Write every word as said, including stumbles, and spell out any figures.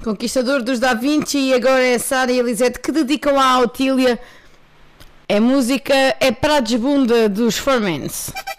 Conquistador dos Da Vinci, e agora é Sara e Elisete que dedicam à Otília. A música é para a desbunda dos Formens.